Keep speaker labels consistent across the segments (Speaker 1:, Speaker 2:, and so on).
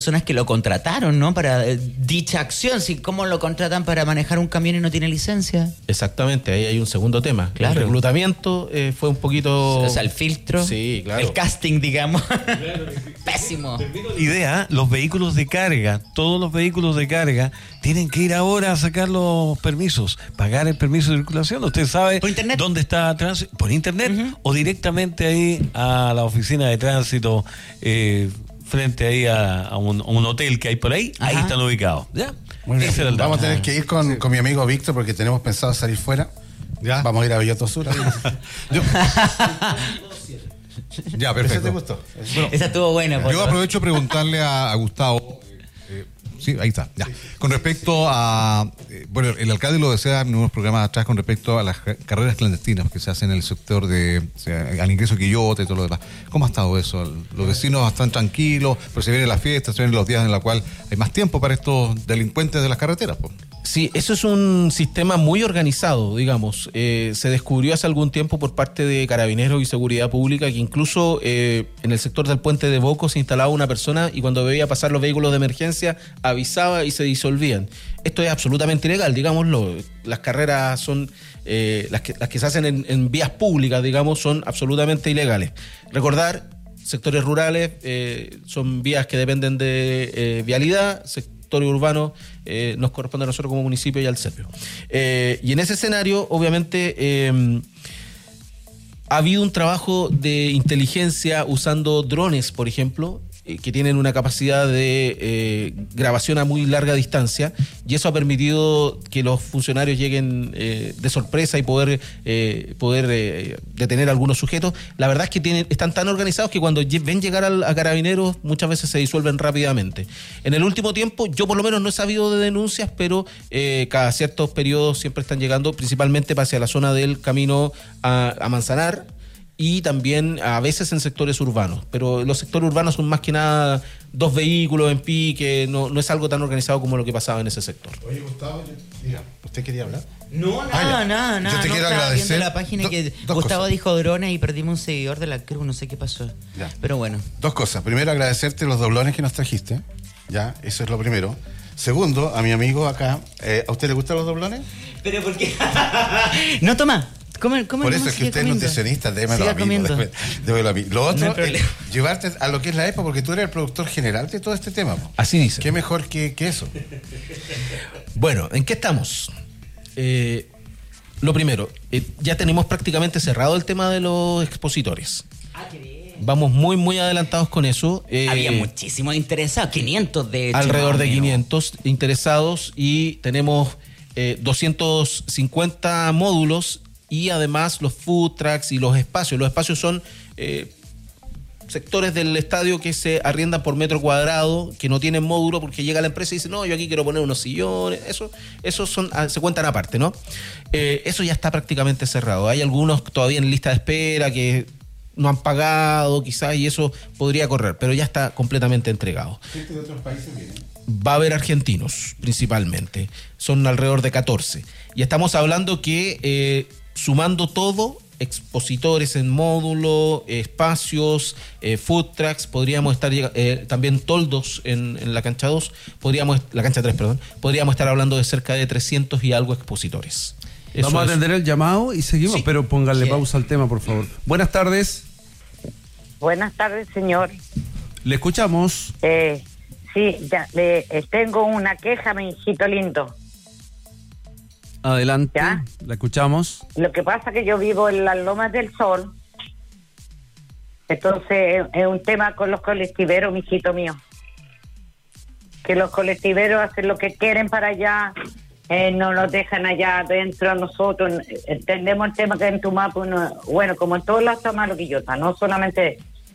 Speaker 1: personas que lo contrataron, ¿no? Para dicha acción. Si, ¿cómo lo contratan para manejar un camión y no tiene licencia?
Speaker 2: Exactamente, ahí hay un segundo tema.
Speaker 1: Claro.
Speaker 2: El reclutamiento fue un poquito...
Speaker 1: O sea, el filtro.
Speaker 2: Sí, claro.
Speaker 1: El casting, digamos. Pésimo.
Speaker 3: Idea, los vehículos de carga, todos los vehículos de carga tienen que ir ahora a sacar los permisos, pagar el permiso de circulación. Usted sabe
Speaker 1: ¿Por internet?
Speaker 3: dónde está tránsito, por internet o directamente ahí a la oficina de tránsito, frente ahí a un hotel que hay por ahí. Ahí están ubicados. ¿Ya?
Speaker 4: Muy bien.
Speaker 3: Ese era el dato.
Speaker 4: Vamos a tener que ir con mi amigo Víctor porque tenemos pensado salir fuera.
Speaker 5: ¿Ya?
Speaker 4: Vamos a ir a Bellato Sur.
Speaker 5: Ya,
Speaker 4: ¿Ese
Speaker 5: perfecto.
Speaker 4: te gustó?
Speaker 5: Bueno,
Speaker 1: Esa estuvo buena.
Speaker 5: yo aprovecho a preguntarle a Gustavo. Sí, ahí está. Ya. Con respecto a. Bueno, el alcalde lo decía en unos programas atrás con respecto a las carreras clandestinas que se hacen en el sector de. O sea, al ingreso Quillote y todo lo demás. ¿Cómo ha estado eso? Los vecinos están tranquilos, pero se vienen las fiestas, se vienen los días en los cuales hay más tiempo para estos delincuentes de las carreteras, pues.
Speaker 2: Sí, eso es un sistema muy organizado, digamos. Se descubrió hace algún tiempo por parte de Carabineros y Seguridad Pública que incluso en el sector del puente de Boco se instalaba una persona y cuando veía pasar los vehículos de emergencia avisaba y se disolvían. Esto es absolutamente ilegal, digámoslo. Las carreras son las que se hacen en vías públicas, digamos, son absolutamente ilegales. Recordar, sectores rurales son vías que dependen de vialidad, territorio urbano nos corresponde a nosotros como municipio y al CEPIO. Y en ese escenario, obviamente, ha habido un trabajo de inteligencia usando drones, por ejemplo, que tienen una capacidad de grabación a muy larga distancia, y eso ha permitido que los funcionarios lleguen de sorpresa y poder detener a algunos sujetos. La verdad es que están tan organizados que cuando ven llegar a Carabineros muchas veces se disuelven rápidamente. En el último tiempo yo por lo menos no he sabido de denuncias, pero cada ciertos periodos siempre están llegando, principalmente hacia la zona del camino a Manzanar, y también a veces en sectores urbanos, pero los sectores urbanos son más que nada 2 vehículos en pique, no es algo tan organizado como lo que pasaba en ese sector.
Speaker 4: Oye, Gustavo, diga, ¿usted quería hablar?
Speaker 1: No, nada.
Speaker 4: Yo te quiero
Speaker 1: estaba
Speaker 4: agradecer
Speaker 1: viendo la página que Gustavo dijo drones y perdimos un seguidor de la Cruz, no sé qué pasó.
Speaker 4: Ya.
Speaker 1: Pero bueno.
Speaker 4: 2 cosas. Primero, agradecerte los doblones que nos trajiste. Ya, eso es lo primero. Segundo, a mi amigo acá, ¿a usted le gustan los doblones?
Speaker 1: Pero ¿por qué? No, toma.
Speaker 4: Por eso es que usted es nutricionista, démelo a mí. Démelo a mí. Lo otro es llevarte a lo que es la EPA, porque tú eres el productor general de todo este tema.
Speaker 2: Así dice.
Speaker 4: ¿Qué mejor que eso?
Speaker 2: Bueno, ¿en qué estamos? Lo primero, ya tenemos prácticamente cerrado el tema de los expositores.
Speaker 1: Qué bien.
Speaker 2: Vamos muy, muy adelantados con eso.
Speaker 1: Había muchísimos interesados, 500 de hecho.
Speaker 2: Alrededor de 500 interesados y tenemos 250 módulos y además los food trucks y los espacios. Los espacios son sectores del estadio que se arriendan por metro cuadrado, que no tienen módulo porque llega la empresa y dice, no, yo aquí quiero poner unos sillones. Eso se cuentan aparte, ¿no? Eso ya está prácticamente cerrado. Hay algunos todavía en lista de espera que no han pagado quizás y eso podría correr, pero ya está completamente entregado.
Speaker 4: ¿Gente de otros países vienen?
Speaker 2: Va a haber argentinos principalmente, son alrededor de 14. Y estamos hablando que sumando todo, expositores en módulo, espacios, food trucks, podríamos estar también toldos en la cancha 2, la cancha 3, perdón, podríamos estar hablando de cerca de 300 y algo expositores. Eso
Speaker 3: Vamos a atender el llamado y seguimos,
Speaker 2: sí,
Speaker 3: pero pónganle
Speaker 2: sí,
Speaker 3: pausa al tema, por favor. Buenas tardes.
Speaker 6: Buenas tardes, señor.
Speaker 3: Le escuchamos.
Speaker 6: Sí, ya, tengo una queja, mi hijito lindo.
Speaker 3: Adelante,
Speaker 6: ¿Ya?
Speaker 3: la escuchamos.
Speaker 6: Lo que pasa es que yo vivo en las Lomas del Sol, entonces es un tema con los colectiveros, mijito mío. Que los colectiveros hacen lo que quieren para allá, no nos dejan allá adentro a nosotros. Entendemos el tema que en Tumaco, bueno, como en todos lados está malo Quillota, no solamente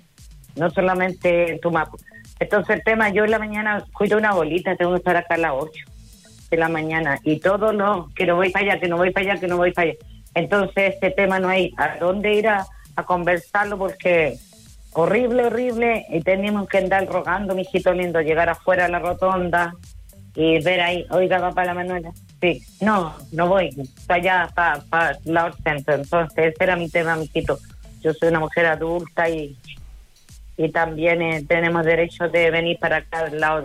Speaker 6: en Tumaco. Entonces el tema, yo en la mañana cuido una bolita, tengo que estar acá a las 8 de la mañana y todo que no voy para allá, que no voy para allá, que no voy para allá. Entonces este tema no hay a dónde ir a conversarlo porque horrible, y tenemos que andar rogando, mijito lindo, llegar afuera a la rotonda y ver ahí, oiga, va para la Manuela. Sí, no voy, para allá, para la Centro. Entonces ese era mi tema, mijito. Yo soy una mujer adulta y y también tenemos derecho de venir para acá al lado